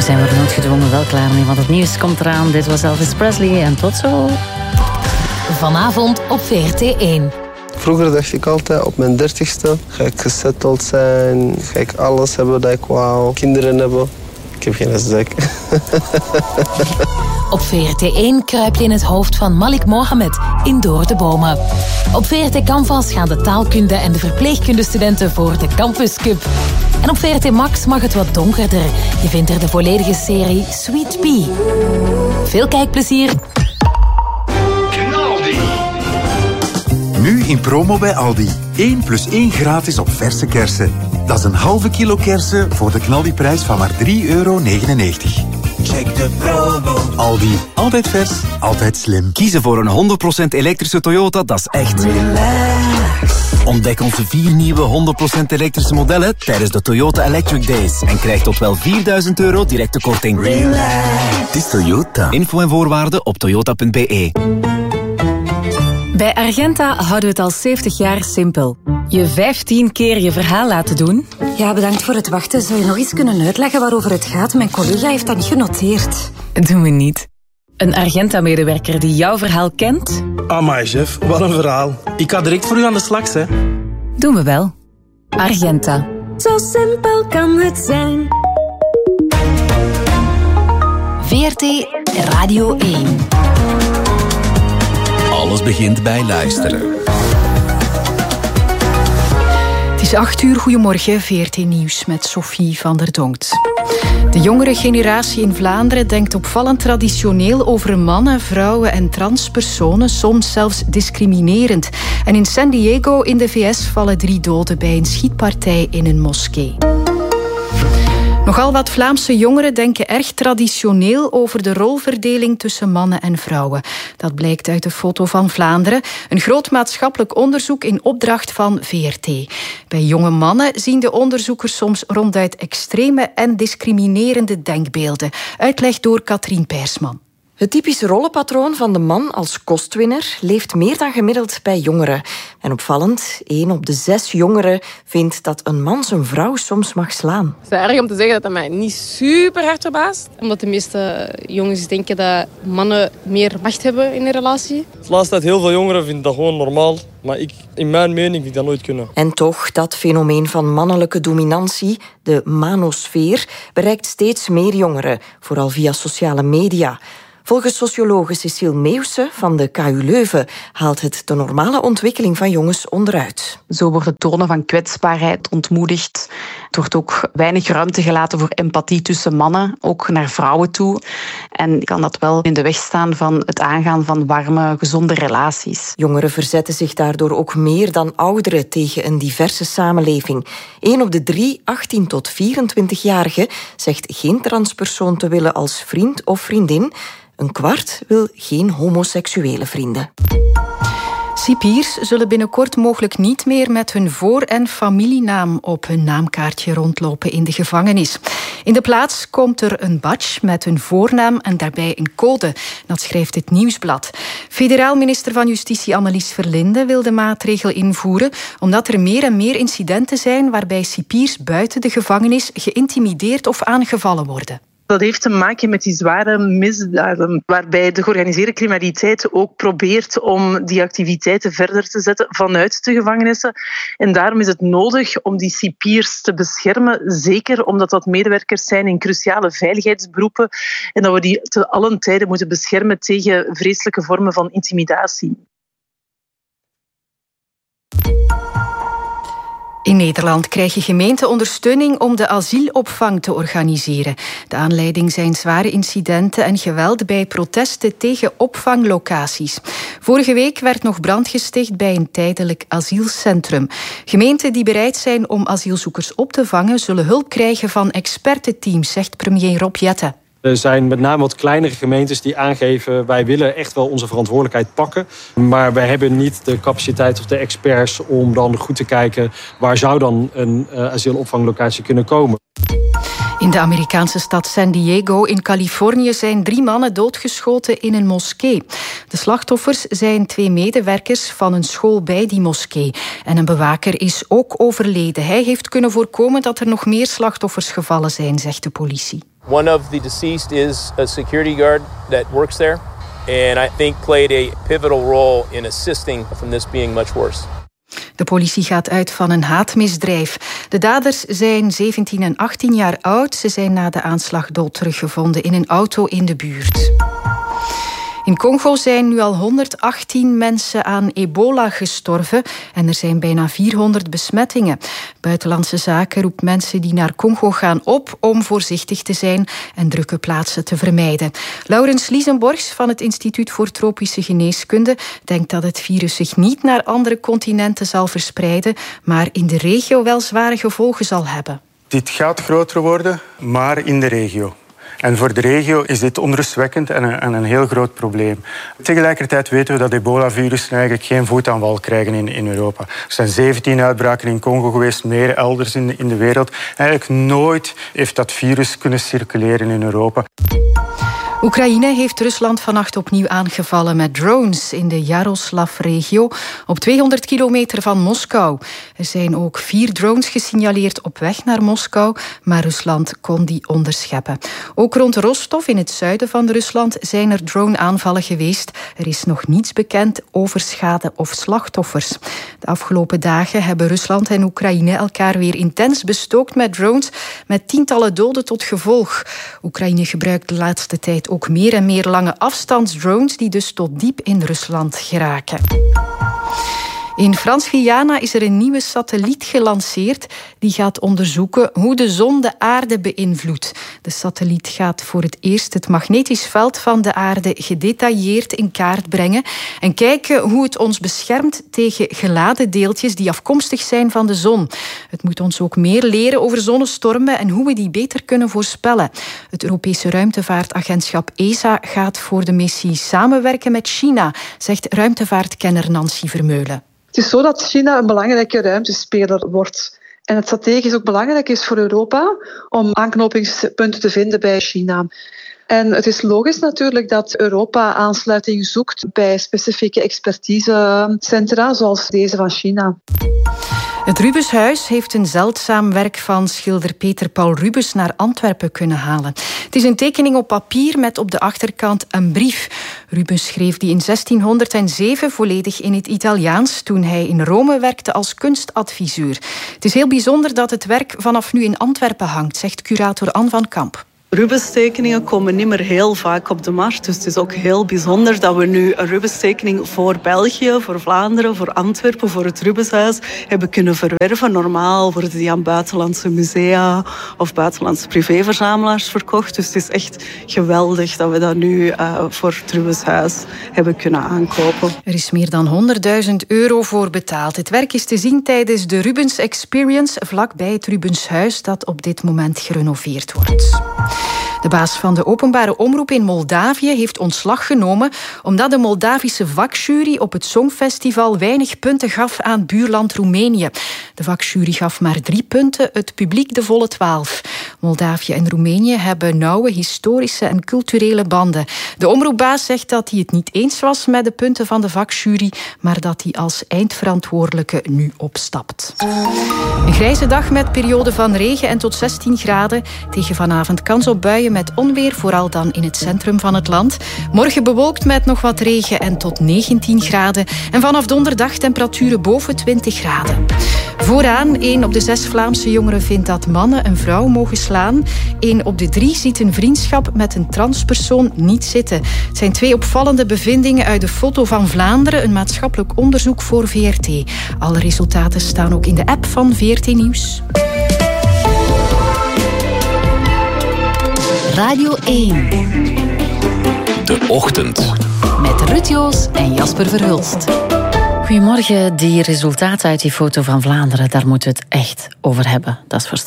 zijn we er noodgedwongen wel klaar mee, want het nieuws komt eraan. Dit was Elvis Presley en tot zo. Vanavond op VRT1. Vroeger dacht ik altijd, op mijn 30ste ga ik gesetteld zijn, ga ik alles hebben dat ik wou, kinderen hebben. Ik heb geen zak. Op VRT1 kruip je in het hoofd van Malik Mohammed in Door de Bomen. Op VRT Canvas gaan de taalkunde- en de verpleegkundestudenten voor de Campus Cup. En op VRT Max mag het wat donkerder. Je vindt er de volledige serie Sweet Pea. Veel kijkplezier. Nu in promo bij Aldi. 1 + 1 gratis op verse kersen. Dat is een halve kilo kersen voor de knaldiprijs van maar €3,99. Check de promo. Aldi. Altijd vers, altijd slim. Kiezen voor een 100% elektrische Toyota, dat is echt relax. Ontdek onze 4 nieuwe 100% elektrische modellen tijdens de Toyota Electric Days. En krijg tot wel €4.000 directe korting. Relax. Het is Toyota. Info en voorwaarden op toyota.be. Bij Argenta houden we het al 70 jaar simpel. Je 15 keer je verhaal laten doen. Ja, bedankt voor het wachten. Zou je nog eens kunnen uitleggen waarover het gaat? Mijn collega heeft dat niet genoteerd. Doen we niet. Een Argenta-medewerker die jouw verhaal kent? Amai, chef, wat een verhaal. Ik ga direct voor u aan de slag, hè. Doen we wel. Argenta. Zo simpel kan het zijn. VRT Radio 1. Alles begint bij luisteren. Het is 8:00, goedemorgen, VRT Nieuws met Sophie van der Donkt. De jongere generatie in Vlaanderen denkt opvallend traditioneel over mannen, vrouwen en transpersonen, soms zelfs discriminerend. En in San Diego in de VS vallen 3 doden bij een schietpartij in een moskee. Nogal wat Vlaamse jongeren denken erg traditioneel over de rolverdeling tussen mannen en vrouwen. Dat blijkt uit de Foto van Vlaanderen, een groot maatschappelijk onderzoek in opdracht van VRT. Bij jonge mannen zien de onderzoekers soms ronduit extreme en discriminerende denkbeelden. Uitleg door Katrien Persman. Het typische rollenpatroon van de man als kostwinner leeft meer dan gemiddeld bij jongeren. En opvallend, 1 op de 6 jongeren vindt dat een man zijn vrouw soms mag slaan. Het is erg om te zeggen dat mij niet super hard verbaast. Omdat de meeste jongens denken dat mannen meer macht hebben in een relatie. De laatste tijd heel veel jongeren vinden dat gewoon normaal. Maar in mijn mening vind ik dat nooit kunnen. En toch, dat fenomeen van mannelijke dominantie, de manosfeer, bereikt steeds meer jongeren. Vooral via sociale media. Volgens sociologe Cecile Meeuwse van de KU Leuven haalt het de normale ontwikkeling van jongens onderuit. Zo wordt het tonen van kwetsbaarheid ontmoedigd. Het wordt ook weinig ruimte gelaten voor empathie tussen mannen, ook naar vrouwen toe. En kan dat wel in de weg staan van het aangaan van warme, gezonde relaties. Jongeren verzetten zich daardoor ook meer dan ouderen tegen een diverse samenleving. 1 op de 3 18 tot 24-jarigen zegt geen transpersoon te willen als vriend of vriendin. 1/4 wil geen homoseksuele vrienden. Cipiers zullen binnenkort mogelijk niet meer met hun voor- en familienaam op hun naamkaartje rondlopen in de gevangenis. In de plaats komt er een badge met hun voornaam en daarbij een code. Dat schrijft het Nieuwsblad. Federaal minister van Justitie Annelies Verlinde wil de maatregel invoeren omdat er meer en meer incidenten zijn waarbij cipiers buiten de gevangenis geïntimideerd of aangevallen worden. Dat heeft te maken met die zware misdaden, waarbij de georganiseerde criminaliteit ook probeert om die activiteiten verder te zetten vanuit de gevangenissen. En daarom is het nodig om die cipiers te beschermen, zeker omdat dat medewerkers zijn in cruciale veiligheidsberoepen en dat we die te allen tijden moeten beschermen tegen vreselijke vormen van intimidatie. In Nederland krijgen gemeenten ondersteuning om de asielopvang te organiseren. De aanleiding zijn zware incidenten en geweld bij protesten tegen opvanglocaties. Vorige week werd nog brand gesticht bij een tijdelijk asielcentrum. Gemeenten die bereid zijn om asielzoekers op te vangen zullen hulp krijgen van expertenteams, zegt premier Rob Jetten. Er zijn met name wat kleinere gemeentes die aangeven wij willen echt wel onze verantwoordelijkheid pakken. Maar wij hebben niet de capaciteit of de experts om dan goed te kijken waar zou dan een asielopvanglocatie kunnen komen. In de Amerikaanse stad San Diego in Californië zijn 3 mannen doodgeschoten in een moskee. De slachtoffers zijn 2 medewerkers van een school bij die moskee. En een bewaker is ook overleden. Hij heeft kunnen voorkomen dat er nog meer slachtoffers gevallen zijn, zegt de politie. One of the deceased is a security guard that works there. And I think played a pivotal role in assisting from this being much worse. De politie gaat uit van een haatmisdrijf. De daders zijn 17 en 18 jaar oud. Ze zijn na de aanslag dood teruggevonden in een auto in de buurt. In Congo zijn nu al 118 mensen aan ebola gestorven en er zijn bijna 400 besmettingen. Buitenlandse Zaken roept mensen die naar Congo gaan op om voorzichtig te zijn en drukke plaatsen te vermijden. Laurens Liesenborgs van het Instituut voor Tropische Geneeskunde denkt dat het virus zich niet naar andere continenten zal verspreiden, maar in de regio wel zware gevolgen zal hebben. Dit gaat groter worden, maar in de regio. En voor de regio is dit onrustwekkend en een heel groot probleem. Tegelijkertijd weten we dat ebola-virussen eigenlijk geen voet aan wal krijgen in Europa. Er zijn 17 uitbraken in Congo geweest, meer elders in de wereld. Eigenlijk nooit heeft dat virus kunnen circuleren in Europa. Oekraïne heeft Rusland vannacht opnieuw aangevallen met drones in de Jaroslav-regio op 200 kilometer van Moskou. Er zijn ook 4 drones gesignaleerd op weg naar Moskou, maar Rusland kon die onderscheppen. Ook rond Rostov in het zuiden van Rusland zijn er drone-aanvallen geweest. Er is nog niets bekend over schade of slachtoffers. De afgelopen dagen hebben Rusland en Oekraïne elkaar weer intens bestookt met drones, met tientallen doden tot gevolg. Oekraïne gebruikt de laatste tijd ook meer en meer lange afstandsdrones die dus tot diep in Rusland geraken. In Frans-Guyana is er een nieuwe satelliet gelanceerd die gaat onderzoeken hoe de zon de aarde beïnvloedt. De satelliet gaat voor het eerst het magnetisch veld van de aarde gedetailleerd in kaart brengen en kijken hoe het ons beschermt tegen geladen deeltjes die afkomstig zijn van de zon. Het moet ons ook meer leren over zonnestormen en hoe we die beter kunnen voorspellen. Het Europese ruimtevaartagentschap ESA gaat voor de missie samenwerken met China, zegt ruimtevaartkenner Nancy Vermeulen. Het is zo dat China een belangrijke ruimtespeler wordt. En het strategisch ook belangrijk is voor Europa om aanknopingspunten te vinden bij China. En het is logisch natuurlijk dat Europa aansluiting zoekt bij specifieke expertisecentra zoals deze van China. Het Rubenshuis heeft een zeldzaam werk van schilder Peter Paul Rubens naar Antwerpen kunnen halen. Het is een tekening op papier met op de achterkant een brief. Rubens schreef die in 1607 volledig in het Italiaans toen hij in Rome werkte als kunstadviseur. Het is heel bijzonder dat het werk vanaf nu in Antwerpen hangt, zegt curator Anne van Kamp. Rubens-tekeningen komen niet meer heel vaak op de markt. Dus het is ook heel bijzonder dat we nu een Rubens-tekening voor België, voor Vlaanderen, voor Antwerpen, voor het Rubenshuis hebben kunnen verwerven. Normaal worden die aan buitenlandse musea of buitenlandse privéverzamelaars verkocht. Dus het is echt geweldig dat we dat nu voor het Rubenshuis hebben kunnen aankopen. Er is meer dan €100.000 voor betaald. Het werk is te zien tijdens de Rubens Experience vlakbij het Rubenshuis dat op dit moment gerenoveerd wordt. De baas van de openbare omroep in Moldavië heeft ontslag genomen omdat de Moldavische vakjury op het Songfestival weinig punten gaf aan buurland Roemenië. De vakjury gaf maar 3 punten, het publiek de volle 12. Moldavië en Roemenië hebben nauwe historische en culturele banden. De omroepbaas zegt dat hij het niet eens was met de punten van de vakjury, maar dat hij als eindverantwoordelijke nu opstapt. Een grijze dag met periode van regen en tot 16 graden. Tegen vanavond kans op buien met onweer, vooral dan in het centrum van het land. Morgen bewolkt met nog wat regen en tot 19 graden. En vanaf donderdag temperaturen boven 20 graden. Vooraan, 1 op de 6 Vlaamse jongeren vindt dat mannen een vrouw mogen slaan. 1 op de 3 ziet een vriendschap met een transpersoon niet zitten. Het zijn 2 opvallende bevindingen uit de Foto van Vlaanderen, een maatschappelijk onderzoek voor VRT. Alle resultaten staan ook in de app van VRT Nieuws. Radio 1. De Ochtend. Met Ruud Joos en Jasper Verhulst. Goedemorgen, die resultaten uit die Foto van Vlaanderen, daar moeten we het echt over hebben. Dat is